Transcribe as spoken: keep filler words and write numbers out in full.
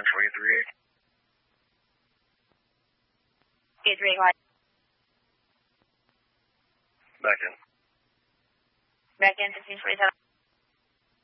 four eight three eight. eight three eight. Back in. Back in, fifteen forty-seven.